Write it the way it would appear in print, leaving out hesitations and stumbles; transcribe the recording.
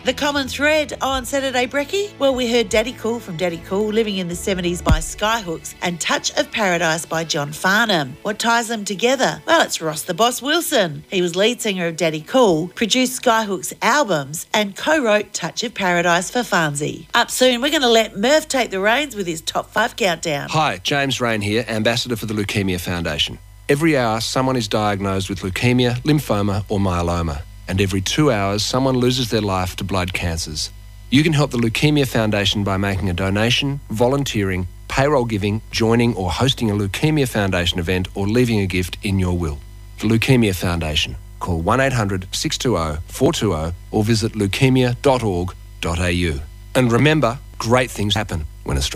The common thread on Saturday Brekkie? Well, we heard Daddy Cool from Daddy Cool, Living in the 70s by Skyhooks, and Touch of Paradise by John Farnham. What ties them together? Well, it's Ross the Boss Wilson. He was lead singer of Daddy Cool, produced Skyhooks albums, and co-wrote Touch of Paradise for Farnsey. Up soon, we're going to let Murph take the reins with his top 5 countdown. Hi, James Rain here, Ambassador for the Leukemia Foundation. Every hour, someone is diagnosed with leukemia, lymphoma or myeloma. And every 2 hours, someone loses their life to blood cancers. You can help the Leukemia Foundation by making a donation, volunteering, payroll giving, joining or hosting a Leukemia Foundation event or leaving a gift in your will. The Leukemia Foundation. Call 1-800-620-420 or visit leukemia.org.au. And remember, great things happen when Australia